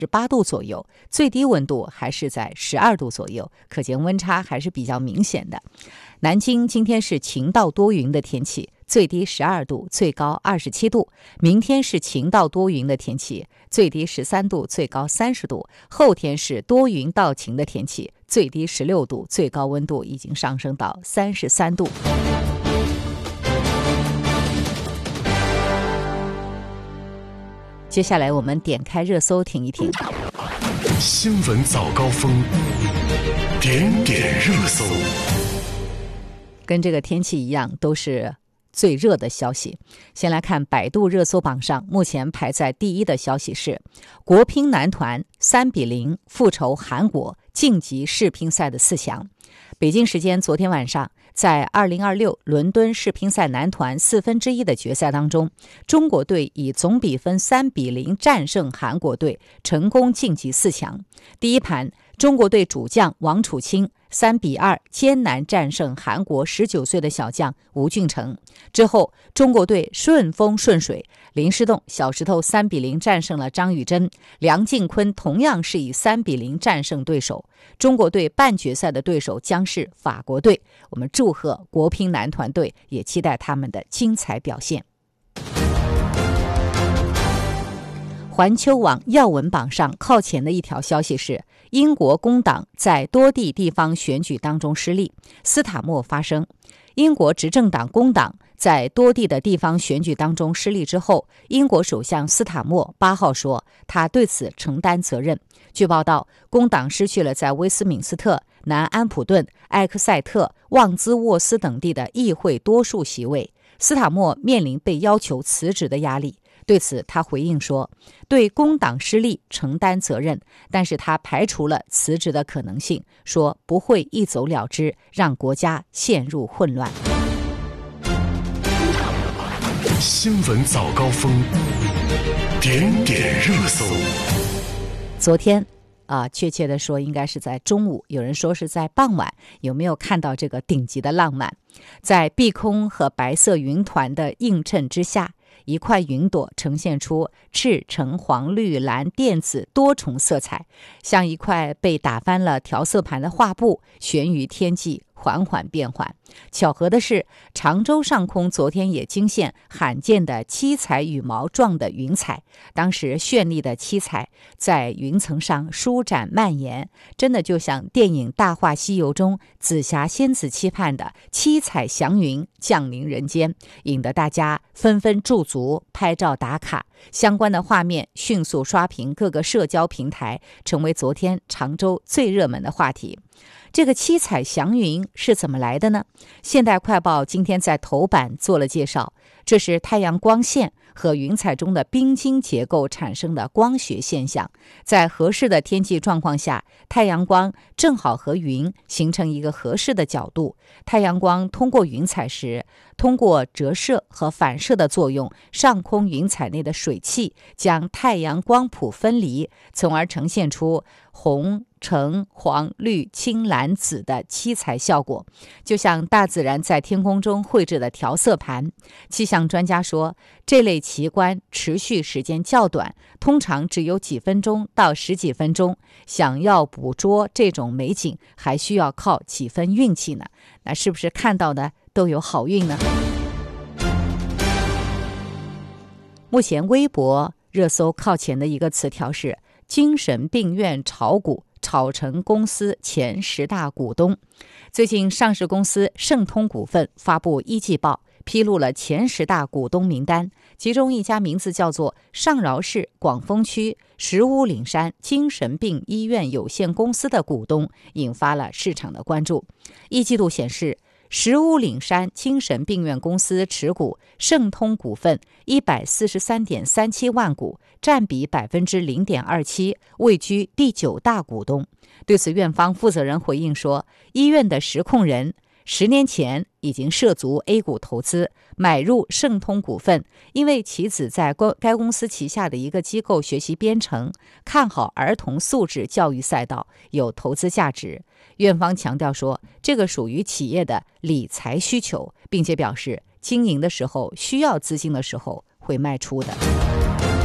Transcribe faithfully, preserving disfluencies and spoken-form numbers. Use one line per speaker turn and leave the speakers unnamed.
十八度左右，最低温度还是在十二度左右，可见温差还是比较明显的。南京今天是晴到多云的天气，最低十二度，最高二十七度。明天是晴到多云的天气，最低十三度，最高三十度。后天是多云到晴的天气，最低十六度，最高温度已经上升到三十三度。接下来我们点开热搜听一听。
新闻早高峰，点点热搜。
跟这个天气一样，都是最热的消息。先来看百度热搜榜上，目前排在第一的消息是国乒男团三比零复仇韩国，晋级世乒赛的四强。北京时间昨天晚上，在二零二六伦敦世乒赛男团四分之一的决赛当中，中国队以总比分三比零战胜韩国队，成功晋级四强。第一盘，中国队主将王楚钦三比二艰难战胜韩国十九岁的小将吴俊成。之后，中国队顺风顺水，林诗栋、小石头三比零战胜了张雨铮，梁靖昆同样是以三比零战胜对手。中国队半决赛的对手将是法国队。我们祝贺国乒男团队，也期待他们的精彩表现。环球网要闻榜上靠前的一条消息是，英国工党在多地地方选举当中失利，斯塔默发声。英国执政党工党在多地的地方选举当中失利之后，英国首相斯塔默八号说，他对此承担责任。据报道，工党失去了在威斯敏斯特、南安普顿、埃克塞特、旺兹沃斯等地的议会多数席位，斯塔默面临被要求辞职的压力。对此，他回应说，对工党失利承担责任，但是他排除了辞职的可能性，说不会一走了之，让国家陷入混乱。
新闻早高峰，点点热搜。
昨天啊，确切的说应该是在中午，有人说是在傍晚，有没有看到这个顶级的浪漫？在碧空和白色云团的映衬之下，一块云朵呈现出赤橙黄绿蓝靛紫多重色彩，像一块被打翻了调色盘的画布，悬于天际，缓缓变换。巧合的是，常州上空昨天也惊现罕见的七彩羽毛状的云彩，当时绚丽的七彩在云层上舒展蔓延，真的就像电影《大话西游》中紫霞仙子期盼的七彩祥云降临人间，引得大家纷纷驻足拍照打卡。相关的画面迅速刷屏各个社交平台，成为昨天常州最热门的话题。这个七彩祥云是怎么来的呢？现代快报今天在头版做了介绍，这是太阳光线和云彩中的冰晶结构产生的光学现象，在合适的天气状况下，太阳光正好和云形成一个合适的角度。太阳光通过云彩时，通过折射和反射的作用，上空云彩内的水汽将太阳光谱分离，从而呈现出红、橙、黄、绿、青、蓝、紫的七彩效果，就像大自然在天空中绘制的调色盘。气象专家说，这类奇观持续时间较短，通常只有几分钟到十几分钟，想要捕捉这种美景，还需要靠几分运气呢。那是不是看到的都有好运呢？目前微博热搜靠前的一个词条是精神病院炒股，炒成公司前十大股东。最近上市公司盛通股份发布一季报，披露了前十大股东名单，其中一家名字叫做上饶市广丰区石屋岭山精神病医院有限公司的股东，引发了市场的关注。一季度显示，石屋岭山精神病院公司持股盛通股份一百四十三点三七万股，占比百分之零点二七，位居第九大股东。对此，院方负责人回应说，医院的实控人十年前已经涉足 A 股投资，买入盛通股份，因为其子在该公司旗下的一个机构学习编程，看好儿童素质教育赛道，有投资价值。院方强调说，这个属于企业的理财需求，并且表示经营的时候需要资金的时候会卖出的。